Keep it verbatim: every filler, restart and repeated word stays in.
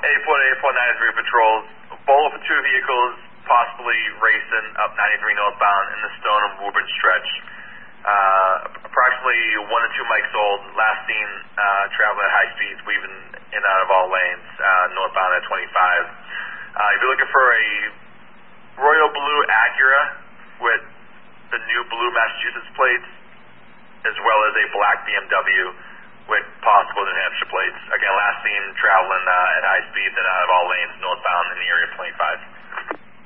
eight point eight point nine three patrols. Bolo for two vehicles, possibly racing up ninety-three northbound in the Stone and Woburn stretch. Uh, approximately one to two mics old. Last seen uh, traveling at high speeds, weaving in and out of all lanes, uh, northbound at twenty-five. Uh, if you're looking for a royal blue Acura with the new blue Massachusetts plates, as well as a black B M W with possible New Hampshire plates. Again, last seen traveling uh, at high speeds and out of all lanes, northbound in the area of twenty-five.